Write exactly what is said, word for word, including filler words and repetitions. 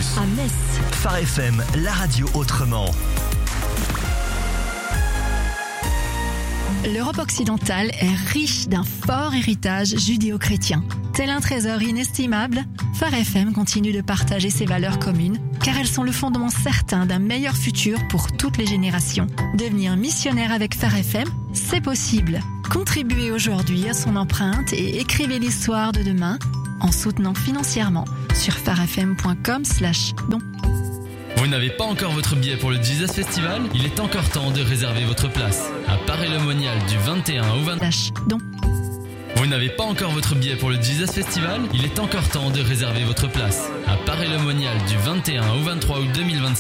à Metz. Phare F M, la radio autrement. L'Europe occidentale est riche d'un fort héritage judéo-chrétien. Tel un trésor inestimable, Phare F M continue de partager ses valeurs communes, car elles sont le fondement certain d'un meilleur futur pour toutes les générations. Devenir missionnaire avec Phare F M, c'est possible. Contribuez aujourd'hui à son empreinte et écrivez l'histoire de demain en soutenant financièrement sur pharefm point com slash don. Vous n'avez pas encore votre billet pour le Jesus Festival ? Il est encore temps de réserver votre place. À Paray-le-Monial du vingt et un au vingt... Slash don. Vous n'avez pas encore votre billet pour le Jesus Festival ? Il est encore temps de réserver votre place. À Paray-le-Monial du vingt et un au vingt-trois août deux mille vingt-cinq.